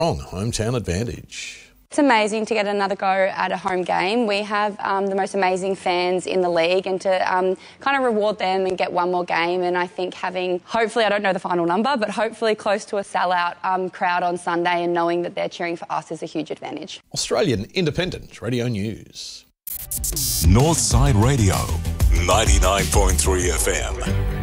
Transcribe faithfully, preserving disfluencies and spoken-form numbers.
Strong hometown advantage. It's amazing to get another go at a home game. We have um, the most amazing fans in the league, and to um, kind of reward them and get one more game. And I think having, hopefully, I don't know the final number, but hopefully close to a sellout um, crowd on Sunday and knowing that they're cheering for us is a huge advantage. Australian Independent Radio News. Northside Radio, ninety-nine point three F M.